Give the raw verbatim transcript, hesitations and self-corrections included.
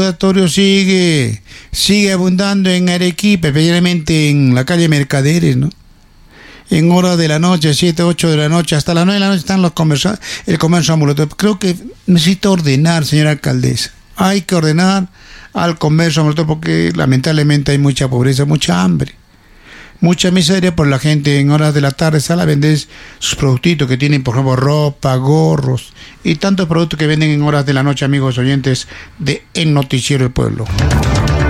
laboratorio sigue, sigue abundando en Arequipa, especialmente en la calle Mercaderes, ¿no? En horas de la noche, siete, ocho de la noche, hasta las nueve de la noche están los comercios, el comercio ambulatorio. Creo que necesita ordenar, señora alcaldesa. Hay que ordenar al comercio ambulatorio porque lamentablemente hay mucha pobreza, mucha hambre, mucha miseria, por la gente en horas de la tarde sale a vender sus productitos que tienen, por ejemplo, ropa, gorros y tantos productos que venden en horas de la noche, amigos oyentes de El Noticiero del Pueblo.